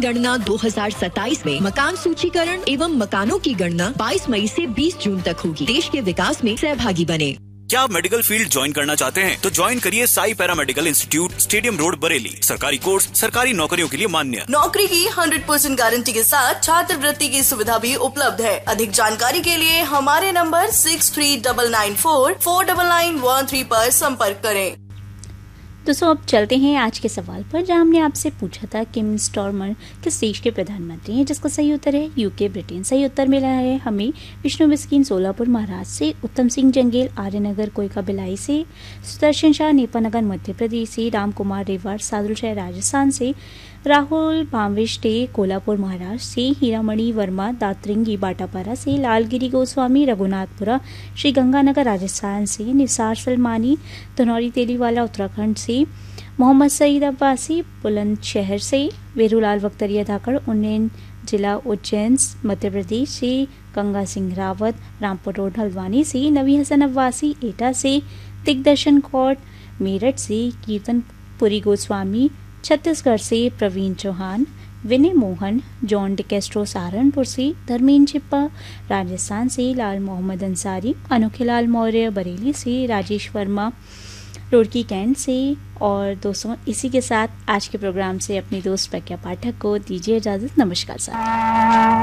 जनगणना 2027 में मकान सूचीकरण एवं मकानों की गणना 22 मई से 20 जून तक होगी। देश के विकास में सहभागी बने। क्या आप मेडिकल फील्ड ज्वाइन करना चाहते हैं तो ज्वाइन करिए Sai paramedical institute, stadium road, Bareilly. सरकारी कोर्स सरकारी नौकरियों के लिए मान्य। नौकरी की 100% गारंटी के साथ छात्रवृत्ति की सुविधा भी उपलब्ध है। अधिक जानकारी के लिए हमारे नंबर 6399449913 पर संपर्क करें। दोस्तों अब चलते हैं आज के सवाल पर, जहां हमने आपसे पूछा था किम स्टॉर्मर किस देश के प्रधानमंत्री हैं, जिसका सही उत्तर है यूके, ब्रिटेन। सही उत्तर मिला है हमें विष्णु बिस्किन सोलापुर महाराष्ट्र से, उत्तम सिंह जंगेल आर्यनगर कोयका भिलाई से, सुदर्शन शाह नेपानगर मध्य प्रदेश से, राम कुमार रेवाड़ सादुल शहर राजस्थान से, राहुल भावेष्टे कोल्हापुर महाराष्ट्र से, हीरामणि वर्मा दातरिंगी बाटापारा से, लालगिरी गोस्वामी रघुनाथपुरा श्री गंगानगर राजस्थान से, निसार सलमानी धनौरी तेलीवाला उत्तराखंड से, मोहम्मद सईद अब्बासी बुलंदशहर से, वेरूलाल वक्तरिया धाकड़ उन्नैन जिला उज्जैन मध्य प्रदेश से, गंगा सिंह रावत रामपुर रोड हल्द्वानी से, नबी हसन अब्बासी एटा से, दिग्दर्शन कौर मेरठ से, कीर्तनपुरी गोस्वामी छत्तीसगढ़ से, प्रवीण चौहान, विनय मोहन जॉन डिकेस्ट्रो सहारनपुर से, धर्मेंद्र चिप्पा राजस्थान से, लाल मोहम्मद अंसारी अनोखेलाल मौर्य बरेली से, राजेश वर्मा रुड़की कैंट से। और दोस्तों इसी के साथ आज के प्रोग्राम से अपनी दोस्त प्रज्ञा पाठक को दीजिए इजाजत। नमस्कार साथ।